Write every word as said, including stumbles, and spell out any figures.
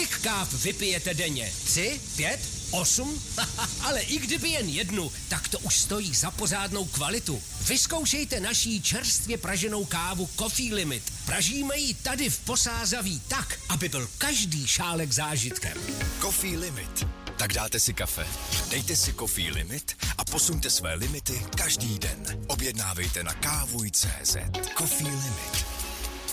Kolik káv vypijete denně? Tři? Pět? Osm? Ale i kdyby jen jednu, tak to už stojí za pořádnou kvalitu. Vyzkoušejte naší čerstvě praženou kávu Coffee Limit. Pražíme ji tady v Posázaví tak, aby byl každý šálek zážitkem. Coffee Limit. Tak dáte si kafe, dejte si Coffee Limit a posuňte své limity každý den. Objednávejte na kávuj tečka cé zet. Coffee Limit.